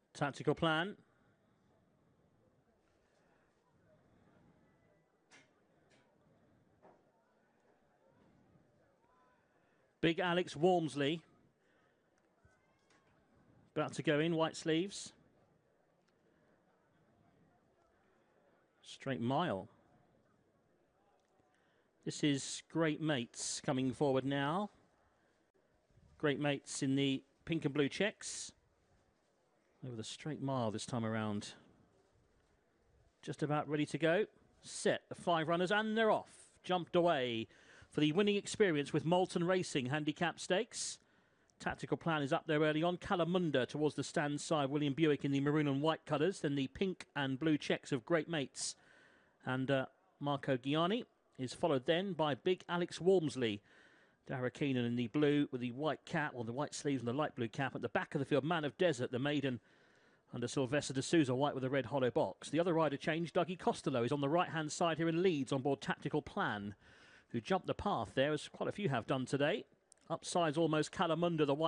Tactical Plan. Big Alex Walmsley. About to go in, white sleeves. Straight Mile. This is Great Mates coming forward now. Great Mates in the pink and blue checks. Over the Straight Mile this time around. Just about ready to go. Set the 5 runners and they're off. Jumped away for the winning experience with Moulton Racing Handicap Stakes. Tactical Plan is up there early on. Calamunda towards the stand side. William Buick in the maroon and white colours. Then the pink and blue checks of Great Mates. And Marco Gianni is followed then by Big Alex Walmsley. Dara Keenan in the blue with the white cap, or the white sleeves and the light blue cap. At the back of the field, Man of Desert, the maiden under Sylvester de Souza, white with a red hollow box. The other rider change, Dougie Costello, is on the right-hand side here in leads on board Tactical Plan, who jumped the path there, as quite a few have done today. Upsides almost Calamunda, the white